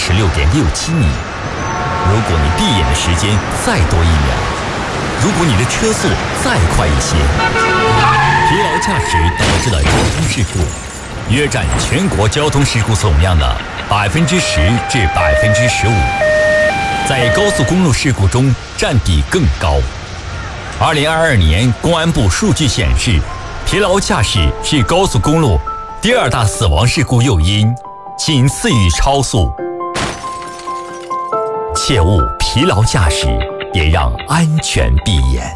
36.67米。如果你闭眼的时间再多1秒，如果你的车速再快一些，疲劳驾驶导致了交通事故，约占全国交通事故总量的10%至15%，在高速公路事故中占比更高。2022年公安部数据显示，疲劳驾驶是高速公路第2大死亡事故诱因，仅次于超速。切勿疲劳驾驶，也让安全闭眼。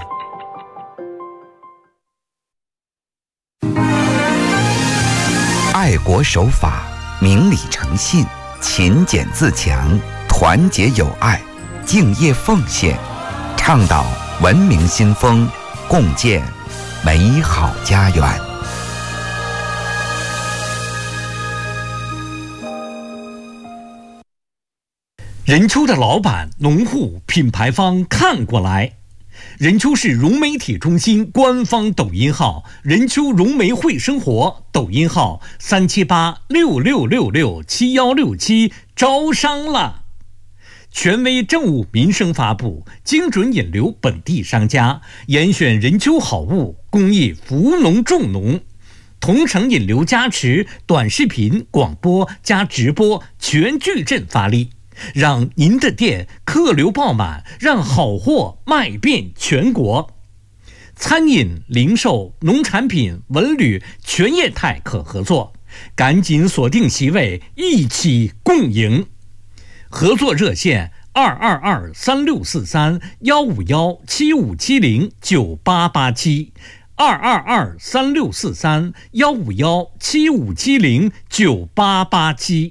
爱国守法，明理诚信，勤俭自强，团结友爱，敬业奉献，倡导文明新风，共建美好家园。 任丘的老板、农户、品牌方看过来。任丘市融媒体中心官方抖音号任丘融媒会生活，抖音号37866667167招商了。权威政务民生发布，精准引流本地商家，严选任丘好物，公益扶农助农，同城引流加持，短视频、广播加直播全矩阵发力，让您的店客流爆满，让好货卖遍全国。餐饮、零售、农产品、文旅全业态可合作，赶紧锁定席位，一起共赢。合作热线222-3643-152-7570-9887152-3643-151-7570-98871。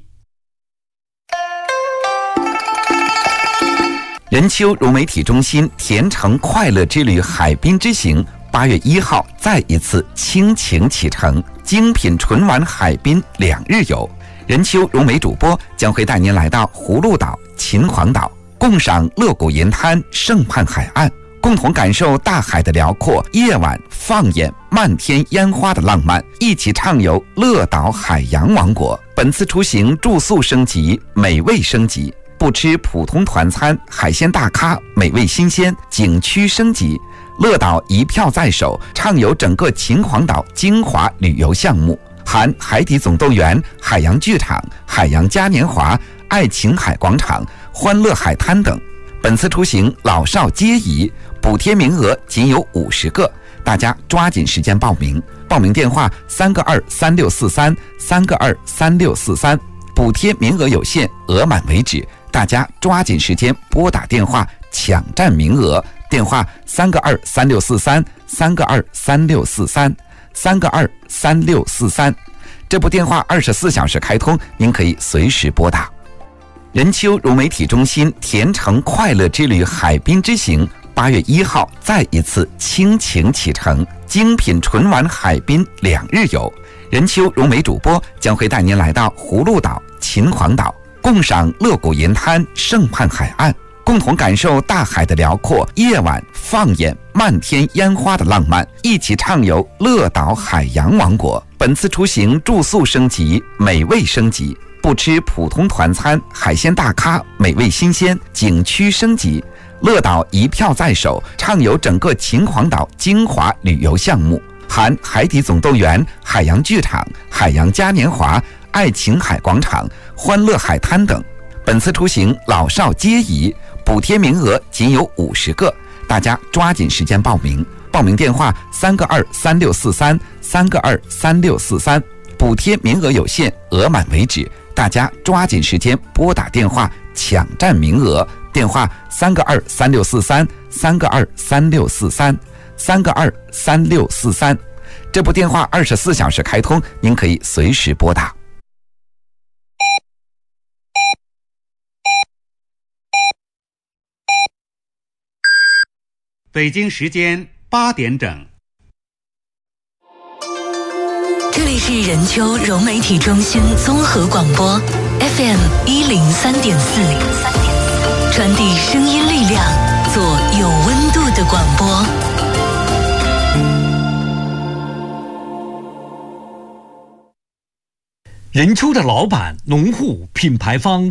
任丘融媒体中心甜橙快乐之旅海滨之行8月1号再一次倾情启程，精品纯玩海滨2日游。任丘融媒主播将会带您来到葫芦岛、秦皇岛，共赏乐谷银滩、盛畔海岸，共同感受大海的辽阔，夜晚放眼漫天烟花的浪漫，一起畅游乐岛海洋王国。本次出行住宿升级，美味升级，不吃普通团餐，海鲜大咖，美味新鲜，景区升级。乐岛一票在手，畅游整个秦皇岛精华旅游项目，含海底总动员、海洋剧场、海洋嘉年华、爱琴海广场、欢乐海滩等。本次出行老少皆宜，补贴名额仅有50个，大家抓紧时间报名。报名电话3个23643，3个23643，补贴名额有限，额满为止，大家抓紧时间拨打电话抢占名额。电话3个23643，3个23643，3个23643。这部电话24小时开通，您可以随时拨打。任丘融媒体中心甜橙快乐之旅海滨之行8月1号再一次倾情启程，精品纯玩海滨2日游。任丘融媒主播将会带您来到葫芦岛、秦皇岛，共赏乐谷银滩、盛畔海岸，共同感受大海的辽阔，夜晚放眼漫天烟花的浪漫，一起畅游乐岛海洋王国。本次出行住宿升级，美味升级，不吃普通团餐，海鲜大咖，美味新鲜，景区升级。乐岛一票在手，畅游整个秦皇岛精华旅游项目，含海底总动员、海洋剧场、海洋嘉年华、爱琴海广场、欢乐海滩等。本次出行老少皆宜，补贴名额仅有50个，大家抓紧时间报名。报名电话3个23643，3个23643，补贴名额有限，额满为止，大家抓紧时间拨打电话抢占名额。电话3个23643，3个23643，3个23643。这部电话24小时开通，您可以随时拨打。 北京时间8点整。 这里是任丘融媒体中心综合广播 FM 103.4，传递声音力量，做有温度的广播。 任丘的老板、农户、品牌方